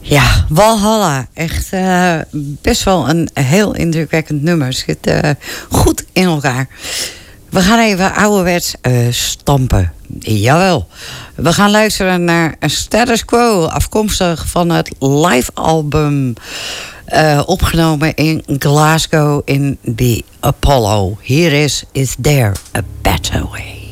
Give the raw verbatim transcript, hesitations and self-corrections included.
Ja, Valhalla. Echt uh, best wel een heel indrukwekkend nummer. Zit uh, goed in elkaar. We gaan even ouderwets uh, stampen. Jawel. We gaan luisteren naar Status Quo. Afkomstig van het live album. Uh, opgenomen in Glasgow in the Apollo. Hier is Is There a Better Way?